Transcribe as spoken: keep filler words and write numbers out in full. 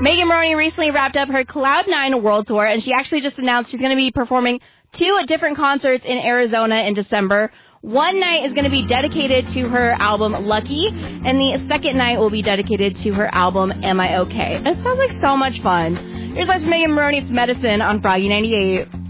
Megan Moroney recently wrapped up her Cloud Nine World Tour, and she actually just announced she's going to be performing two different concerts in Arizona in December. One night is going to be dedicated to her album Lucky, and the second night will be dedicated to her album Am I Okay? It sounds like so much fun. Here's what's Megan Moroney, It's Medicine on Froggy ninety-eight.